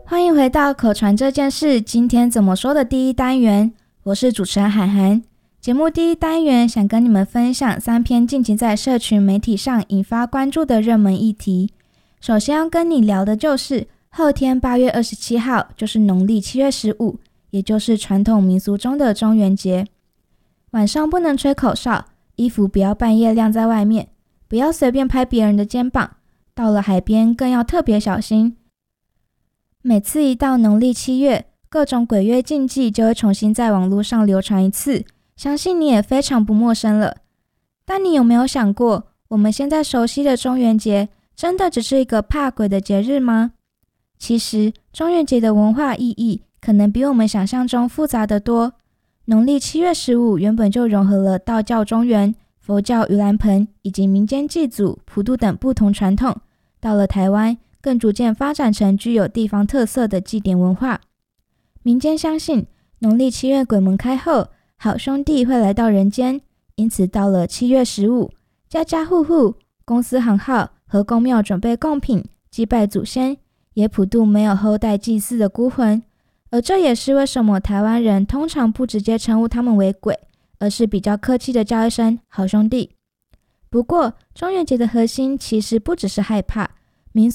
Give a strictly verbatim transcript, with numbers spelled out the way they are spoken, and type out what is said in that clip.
欢迎回到口传这件事今天怎么说的第一单元，我是主持人涵涵。节目第一单元想跟你们分享三篇近期在社群媒体上引发关注的热门议题。首先要跟你聊的就是后天八月二十七号，就是农历七月十五，也就是传统民俗中的中元节。晚上不能吹口哨，衣服不要半夜晾在外面，不要随便拍别人的肩膀，到了海边更要特别小心。每次一到农历七月，各种鬼月禁忌就会重新在网络上流传一次，相信你也非常不陌生了。但你有没有想过，我们现在熟悉的中元节真的只是一个怕鬼的节日吗？其实中元节的文化意义可能比我们想象中复杂得多。农历七月十五原本就融合了道教中元、佛教盂兰盆以及民间祭祖、普渡等不同传统，到了台湾更逐渐发展成具有地方特色的祭典文化。民间相信农历七月鬼门开后，好兄弟会来到人间，因此到了七月十五，家家户户、公司行号和公庙准备贡品，祭拜祖先，也普渡没有后代祭祀的孤魂。而这也是为什么台湾人通常不直接称呼他们为鬼，而是比较客气的叫一声好兄弟。不过中元节的核心其实不只是害怕，